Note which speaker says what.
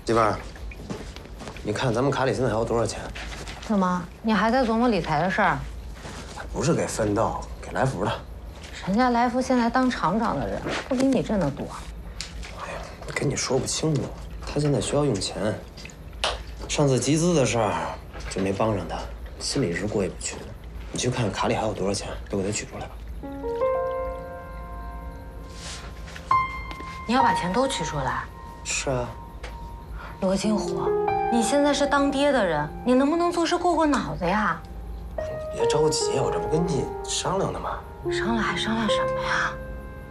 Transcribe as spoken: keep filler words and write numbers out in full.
Speaker 1: 媳妇儿，你看咱们卡里现在还有多少钱？
Speaker 2: 怎么，你还在琢磨理财的事儿？
Speaker 1: 不是给奋斗，给来福的。
Speaker 2: 人家来福现在当厂长的人，不比你挣得多。
Speaker 1: 哎呀，跟你说不清楚，他现在需要用钱。上次集资的事儿就没帮上他，心里一直过意不去。你去看看卡里还有多少钱，都给他取出来吧。
Speaker 2: 你要把钱都取出来？
Speaker 1: 是啊。
Speaker 2: 罗金虎，你现在是当爹的人，你能不能做事过过脑子呀？
Speaker 1: 你别着急，我这不跟你商量呢吗？
Speaker 2: 商量还商量什么呀？